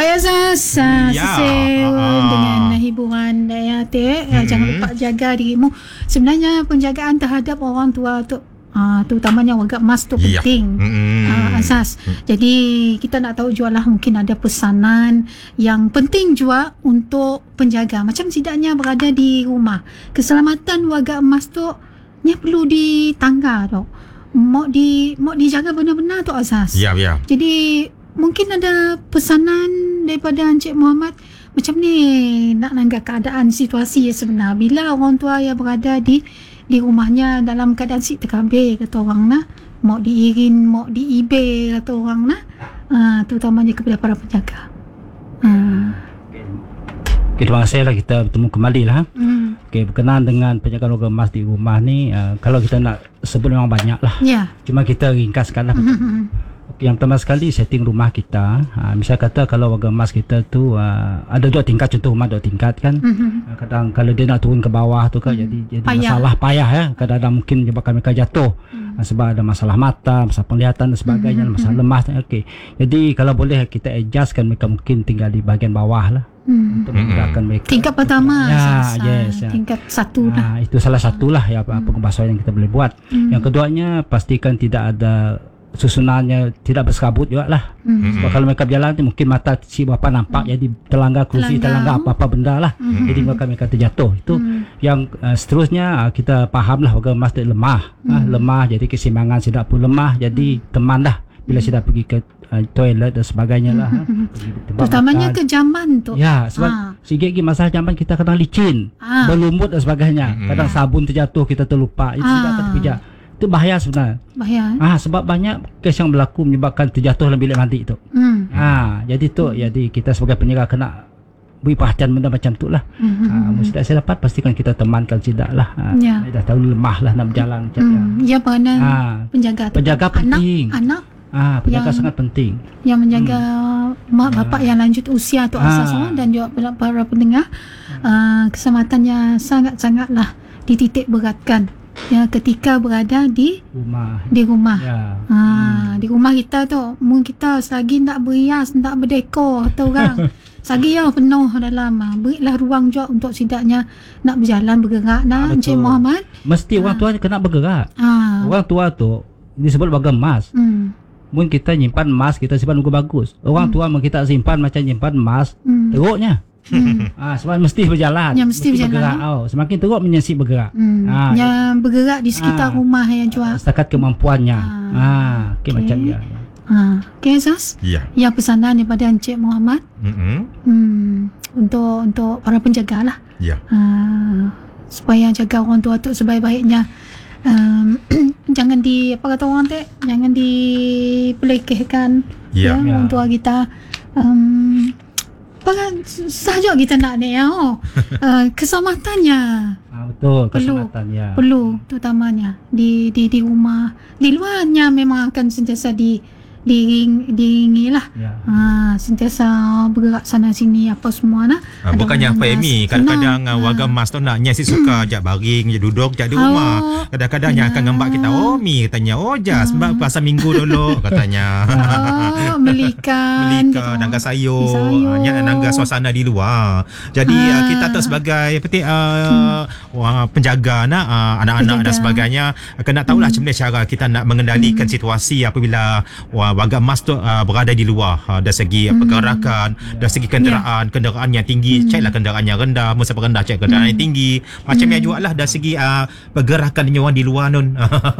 Baik Azaz, selesai dengan hiburan daya hati. Jangan lupa jaga dirimu. Sebenarnya penjagaan terhadap orang tua tu, terutamanya warga emas tu penting, Azaz. Jadi kita nak tahu jualah, mungkin ada pesanan yang penting juga untuk penjaga. Macam setidaknya berada di rumah, keselamatan warga emas tu ni perlu ditangga tu. Mau dijaga benar-benar tu Azaz. Ya. Jadi mungkin ada pesanan daripada Encik Muhammad macam ni, nak nangga keadaan situasi sebenar bila orang tua yang berada di rumahnya dalam keadaan si terkabir kata orang nah, mau diirin, mau diibe kata orang nah, terutamanya kepada para penjaga. Okay, terima kasih lah, kita bertemu kembali lah. Okay, berkenaan dengan penjagaan warga emas di rumah ni, kalau kita nak sebut memang banyak lah. Cuma kita ringkaskan lah. Yang pertama sekali, setting rumah kita. Misal kata kalau warga emas kita tu ada 2 tingkat, contoh rumah 2 tingkat kan. Kadang kalau dia nak turun ke bawah tu kan, jadi masalah payah ya. Kadang-kadang mungkin menyebabkan mereka jatuh sebab ada masalah mata, masalah penglihatan dan sebagainya, masalah lemah. Okey. Jadi kalau boleh kita adjustkan mereka mungkin tinggal di bahagian bawah lah. Untuk memudahkan mereka. Tingkat pertama, tingkat 1 lah. Itu salah satulah ya pengubahsuaian yang kita boleh buat. Yang keduanya, pastikan tidak ada susunannya, tidak berserabut juga lah. Sebab kalau mereka berjalan mungkin mata si bapa nampak, jadi terlanggar kerusi, terlanggar apa-apa benda lah. Jadi mereka terjatuh. Itu yang seterusnya, kita faham lah warga emas itu lemah. Lemah, jadi keseimbangan tidak pun lemah. Jadi teman lah bila sudah pergi ke toilet dan sebagainya lah. Terutamanya kejaman tu. Ya, sebab sikit lagi masalah jaman kita kadang licin, berlumut dan sebagainya. Kadang sabun terjatuh, kita terlupa. Itu tidak terpijak. Itu bahaya sebenarnya. Sebab banyak kes yang berlaku menyebabkan terjatuh dalam bilik mandi tu. Jadi kita sebagai penjaga kena beri perhatian benda macam tu lah. Mesti saya dapat pastikan kita temankan tidak lah. Dah tahu lemah lah nak berjalan macam ya, peranan penjaga penting. Anak penjaga sangat penting. Yang menjaga mak bapak yang lanjut usia tu asas dan juga para pendengar, kesempatan sangat-sangatlah dititik beratkan. Ya, ketika berada di rumah. Di rumah kita tu, mungkin kita selagi nak berias, nak berdekor atau orang selagi yang penuh dalam, berilah ruang juga untuk setidaknya nak berjalan, bergerak. Encik Muhammad, mesti orang tua kena bergerak. Orang tua tu disebut warga emas. Mungkin kita nyimpan emas, kita simpan bagus. Orang tua kita simpan macam nyimpan emas, teruknya. Sebab mesti berjalan, mesti bergerak. Semakin teruk menyesip bergerak. Yang bergerak di sekitar rumah yang jual setakat kemampuannya. Macam dia. Azaz. Yang pesanan daripada Encik Muhammad untuk para penjaga lah. Supaya jaga orang tua tu sebaik-baiknya. Jangan apa kata orang tu, jangan dipelekehkan orang tua kita. Sahaja kita nak ni keselamatannya. Betul, keselamatannya perlu terutamanya di rumah. Di luarnya memang akan sentiasa diiringi lah. Sentiasa bergerak sana sini apa semua nah. Bukannya apa Amy, kadang-kadang warga emas tu nak nyasi suka ajak baring, je duduk je di rumah. Kadang-kadang yang akan ngambak kita, Mi katanya, jas pasal minggu dulu katanya. Melika nangga sayur, nangga suasana di luar. Jadi kita tu sebagai penjaga anak-anak dan sebagainya, kena tahulah macam mana cara kita nak mengendalikan situasi apabila warga emas tu berada di luar, dari segi pergerakan, dari segi kenderaan yang tinggi, ceklah kenderaan yang rendah, masa rendah cek kenderaan yang tinggi, macam yang juga lah dari segi pergerakan orang di luar nun.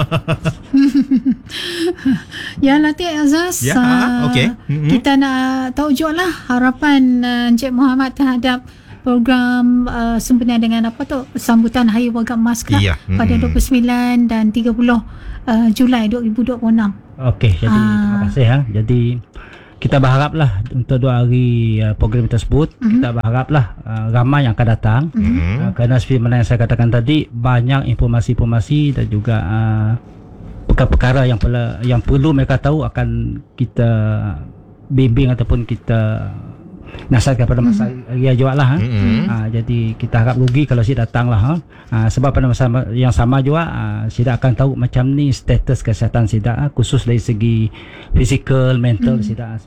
Ya Latif Azaz, kita nak tahu juga lah harapan Encik Muhammad terhadap program sempena dengan sambutan Hari Warga Emas pada 29 dan 30 Julai 2026. Okey, jadi terima kasih Jadi kita berharaplah untuk 2 hari program tersebut, kita berharaplah ramai yang akan datang. Kerana seperti mana yang saya katakan tadi, banyak informasi-informasi dan juga perkara-perkara yang perlu mereka tahu akan kita bimbing ataupun kita nasihat kepada masa ria juga lah. Jadi kita harap rugi kalau si datang lah. Sebab pada masa yang sama juga Sida akan tahu macam ni status kesihatan Sida, khusus dari segi fizikal, mental Sida.